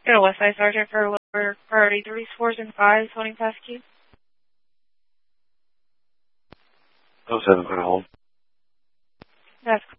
Go to Westside Sergeant for lower priority 3s, 4s, and 5s, holding past queue. 07, clear to hold. That's